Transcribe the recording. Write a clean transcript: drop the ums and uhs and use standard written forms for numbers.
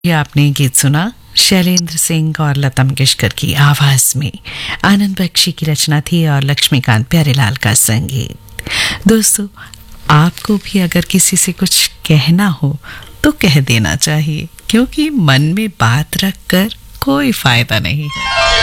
ये आपने गीत सुना शैलेंद्र सिंह और लता मंगेशकर की आवाज में। आनंद बख्शी की रचना थी और लक्ष्मीकांत प्यारेलाल का संगीत। दोस्तों, आपको भी अगर किसी से कुछ कहना हो तो कह देना चाहिए, क्योंकि मन में बात रखकर कोई फायदा नहीं है।